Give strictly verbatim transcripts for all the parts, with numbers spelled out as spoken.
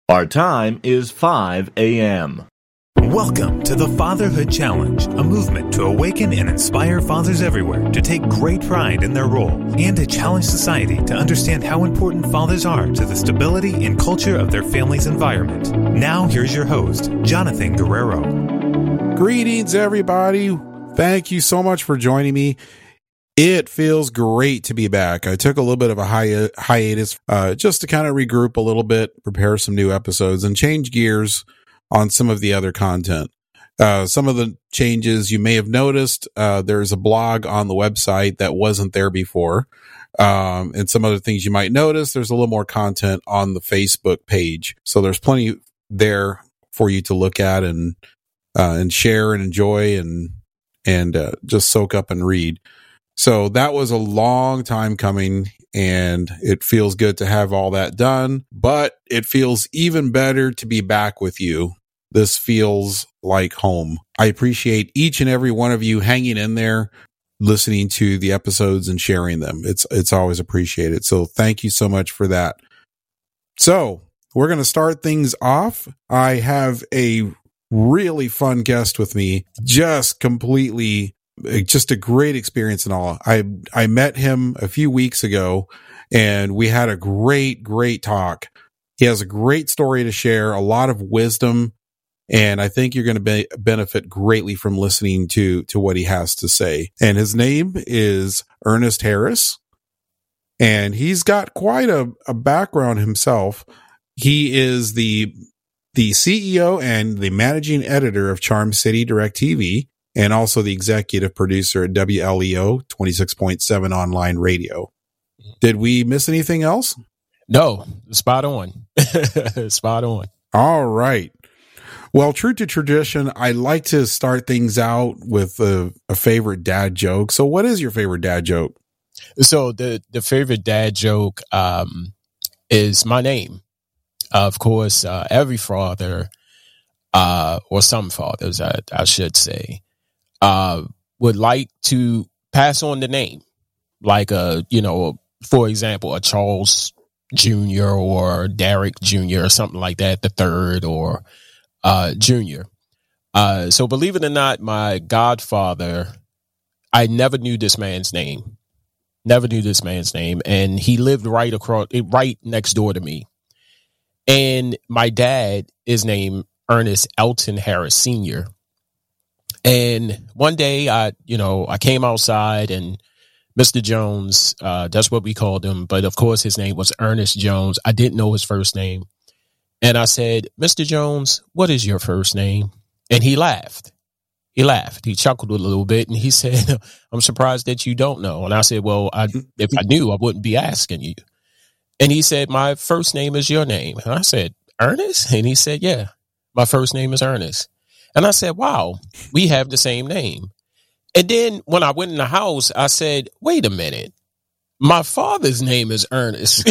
Our time is five a.m. Welcome to the Fatherhood Challenge, a movement to awaken and inspire fathers everywhere to take great pride in their role and to challenge society to understand how important fathers are to the stability and culture of their family's environment. Now, here's your host, Jonathan Guerrero. Greetings, everybody. Thank you so much for joining me. It feels great to be back. I took a little bit of a hi- hiatus uh, just to kind of regroup a little bit, prepare some new episodes, and change gears on some of the other content. Uh, some of the changes you may have noticed, uh, there's a blog on the website that wasn't there before. Um, and some other things you might notice, there's a little more content on the Facebook page. So there's plenty there for you to look at and uh, and share and enjoy and and uh, just soak up and read. So that was a long time coming, and it feels good to have all that done, but it feels even better to be back with you. This feels like home. I appreciate each and every one of you hanging in there, listening to the episodes and sharing them. It's, it's always appreciated. So thank you so much for that. So we're going to start things off. I have a really fun guest with me, just completely just a great experience and all. I, I met him a few weeks ago and we had a great, great talk. He has a great story to share, a lot of wisdom, and I think you're going to be, benefit greatly from listening to, to what he has to say. And his name is Ernest Harris, and he's got quite a, a background himself. He is the, the C E O and the managing editor of Charm City DirecTV, and also the executive producer at W L E O twenty-six point seven online radio. Did we miss anything else? No, spot on. Spot on. All right. Well, true to tradition, I like to start things out with a, a favorite dad joke. So what is your favorite dad joke? So the, the favorite dad joke um, is my name. Of course, uh, every father, uh, or some fathers, I, I should say, uh, would like to pass on the name. Like, a, you know, for example, a Charles Junior or Derek Junior or something like that, the third or uh, Junior. Uh, so believe it or not, my godfather, I never knew this man's name. Never knew this man's name. And he lived right across, right next door to me. And my dad is named Ernest Elton Harris Senior And one day I, you know, I came outside and Mister Jones, uh, that's what we called him. But of course, his name was Ernest Jones. I didn't know his first name. And I said, Mister Jones, what is your first name? And he laughed. He laughed. He chuckled a little bit and he said, I'm surprised that you don't know. And I said, well, I, if I knew, I wouldn't be asking you. And he said, my first name is your name. And I said, Ernest? And he said, yeah, my first name is Ernest. And I said, wow, we have the same name. And then when I went in the house, I said, wait a minute. My father's name is Ernest.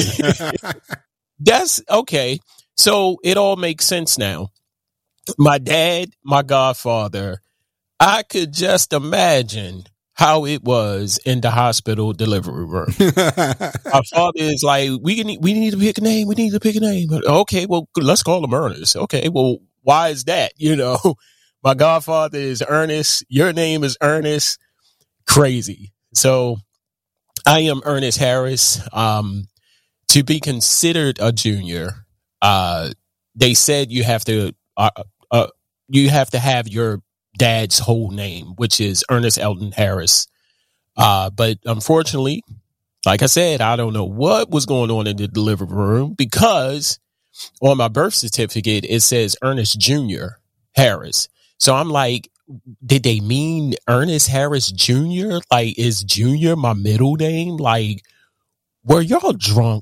That's okay. So it all makes sense now. My dad, my godfather, I could just imagine how it was in the hospital delivery room. My father is like, we need, we need to pick a name. We need to pick a name. Okay, well, let's call him Ernest. Okay, well, why is that? You know, my godfather is Ernest. Your name is Ernest. Crazy. So I am Ernest Harris. Um, to be considered a junior, uh, they said you have to, uh, uh, you have to have your dad's whole name, which is Ernest Elton Harris. Uh, but unfortunately, like I said, I don't know what was going on in the delivery room because on my birth certificate, it says Ernest Junior Harris. So I'm like, did they mean Ernest Harris Junior? Like, is Junior my middle name? Like, were y'all drunk?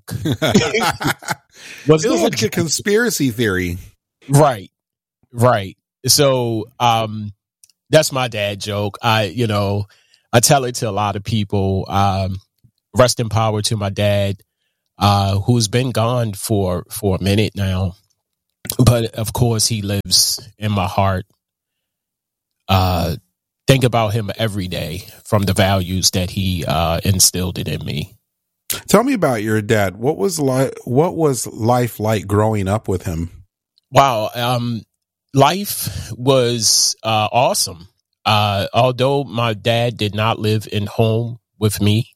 Was it like a conspiracy theory? Right, right. So, um, that's my dad joke. I, you know, I tell it to a lot of people. Um, rest in power to my dad, uh, who's been gone for, for a minute now. But of course, he lives in my heart. Uh, think about him every day from the values that he uh, instilled it in me. Tell me about your dad. What was li- what was life like growing up with him? Wow. Um, life was uh, awesome. Uh, although my dad did not live in home with me,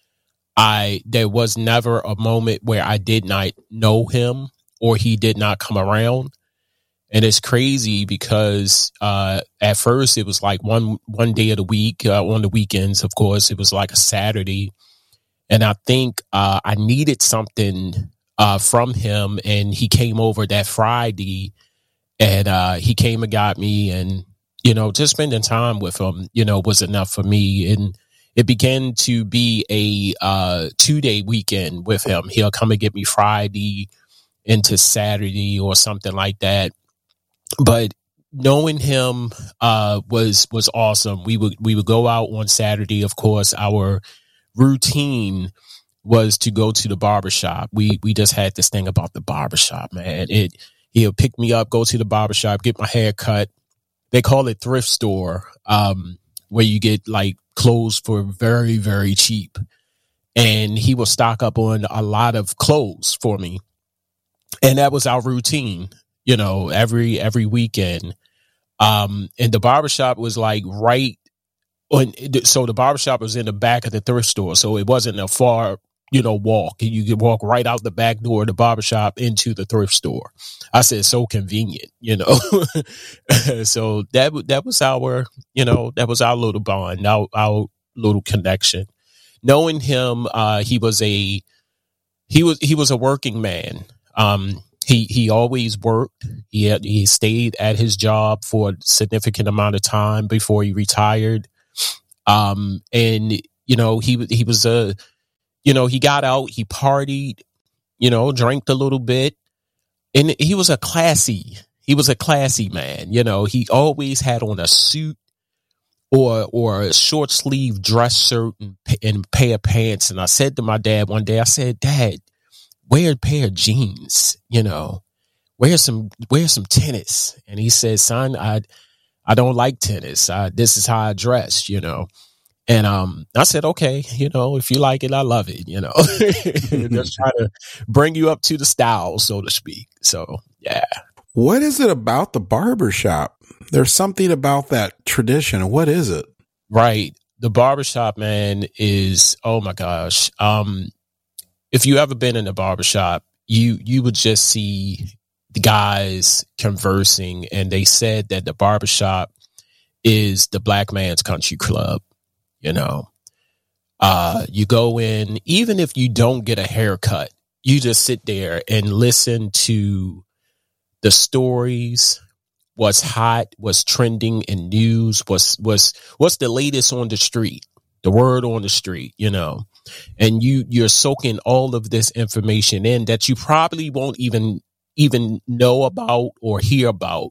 I there was never a moment where I did not know him or he did not come around. And it's crazy because uh, at first it was like one one day of the week, uh, on the weekends, of course, it was like a Saturday. And I think uh, I needed something uh, from him, and he came over that Friday, and uh, he came and got me, and, you know, just spending time with him, you know, was enough for me. And it began to be a uh, two-day weekend with him. He'll come and get me Friday into Saturday or something like that. But knowing him uh, was was awesome. We would we would go out on Saturday. Of course, our routine was to go to the barbershop. We we just had this thing about the barbershop, man. It he'll pick me up, go to the barbershop, get my hair cut. They call it thrift store, um, where you get like clothes for very, very cheap. And he will stock up on a lot of clothes for me. And that was our routine, you know, every every weekend. Um, and the barbershop was like right on. So the barbershop was in the back of the thrift store. So it wasn't a far, you know, walk. You could walk right out the back door of the barbershop into the thrift store. I said, so convenient, you know. So that that was our, you know, that was our little bond, our, our little connection. Knowing him, uh, he was a he was he was a working man. Um, he he always worked. He had, he stayed at his job for a significant amount of time before he retired. Um, and you know, he he was a you know, he got out, he partied, you know, drank a little bit, and he was a classy. He was a classy man. You know, he always had on a suit or or a short sleeve dress shirt and, and a pair of pants. And I said to my dad one day, I said, Dad, wear a pair of jeans, you know, wear some, wear some tennis. And he said, son, I, I don't like tennis. I, this is how I dress, you know? And, um, I said, okay, you know, if you like it, I love it, you know, just try to bring you up to the style, so to speak. So, yeah. What is it about the barbershop? There's something about that tradition. What is it? Right. The barbershop, man, is, oh my gosh. Um, if you ever been in a barbershop, you, you would just see the guys conversing, and they said that the barbershop is the black man's country club. You know, uh, you go in, even if you don't get a haircut, you just sit there and listen to the stories, what's hot, what's trending in news, what's, what's, what's the latest on the street, the word on the street, you know. And you, you're soaking all of this information in that you probably won't even, even know about or hear about.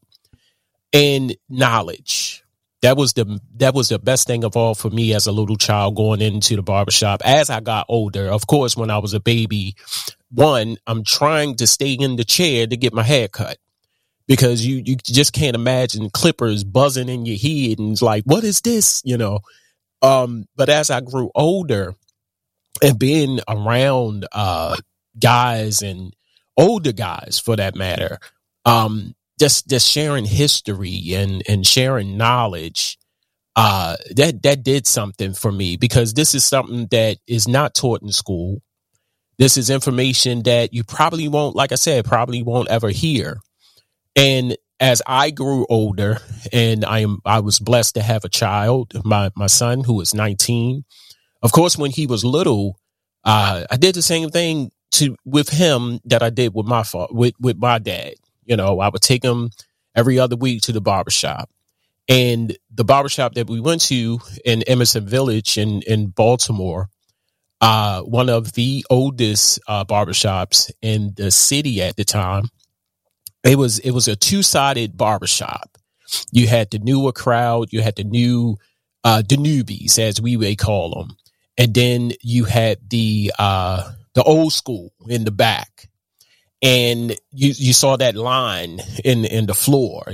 And knowledge. That was the, that was the best thing of all for me as a little child going into the barbershop. As I got older, of course, when I was a baby, one, I'm trying to stay in the chair to get my hair cut, because you, you just can't imagine clippers buzzing in your head and it's like, what is this? You know? Um, but as I grew older, and being around uh, guys and older guys, for that matter, um, just just sharing history and and sharing knowledge, uh, that that did something for me, because this is something that is not taught in school. This is information that you probably won't, like I said, probably won't ever hear. And as I grew older, and I am I was blessed to have a child, my my son, who is nineteen. Of course, when he was little, uh, I did the same thing to with him that I did with my fa- with with my dad. You know, I would take him every other week to the barbershop. And the barbershop that we went to in Emerson Village in in Baltimore, uh, one of the oldest uh, barbershops in the city at the time, it was it was a two-sided barbershop. You had the newer crowd, you had the new uh, the newbies, as we may call them. And then you had the uh, the old school in the back, and you you saw that line in in the floor.